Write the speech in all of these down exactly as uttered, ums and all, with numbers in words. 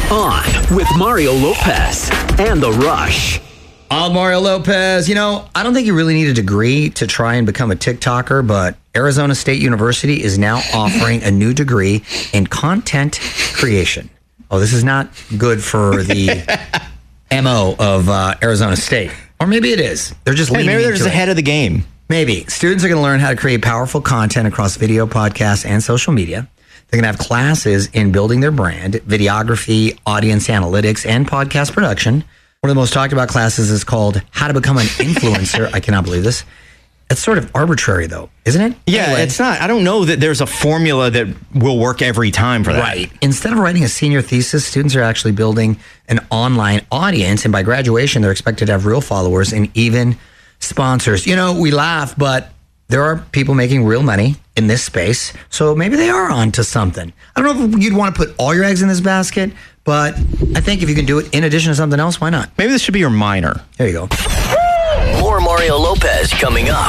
On with Mario Lopez and The Rush. I'm Mario Lopez. You know, I don't think you really need a degree to try and become a TikToker, but Arizona State University is now offering a new degree in content creation. Oh, this is not good for the M O of uh, Arizona State. Or maybe it is. They're just hey, leaning maybe they're into just it. ahead of the game. Maybe. Students are going to learn how to create powerful content across video, podcasts, and social media. They're going to have classes in building their brand, videography, audience analytics, and podcast production. One of the most talked about classes is called How to Become an Influencer. I cannot believe this. It's sort of arbitrary, though, isn't it? Yeah, Anyway. it's not. I don't know that there's a formula that will work every time for that. Right. Instead of writing a senior thesis, students are actually building an online audience. And by graduation, they're expected to have real followers and even sponsors. You know, we laugh, but there are people making real money in this space. So maybe they are onto something. I don't know if you'd want to put all your eggs in this basket, but I think if you can do it in addition to something else, why not? Maybe this should be your minor. There you go. More Mario Lopez coming up.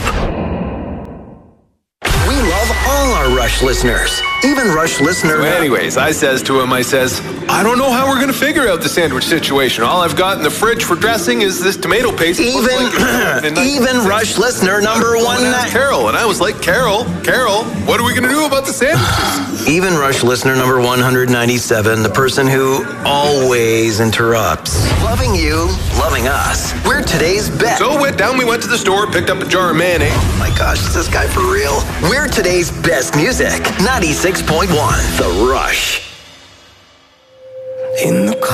We love all our Rush listeners. Even Rush listener. So anyways, I says to him, I says, I don't know how we're going to figure out the sandwich situation. All I've got in the fridge for dressing is this tomato paste. Even, even Rush listener number one. Carol. And I was like, Carol, Carol, what are we going to do about the sandwiches? Even Rush listener number one hundred ninety-seven, the person who always interrupts. Loving you, loving us. We're today's best. So went down, we went to the store, picked up a jar of mayonnaise. Oh my gosh, is this guy for real? We're today's best music. ninety-six point one, The Rush. In the car.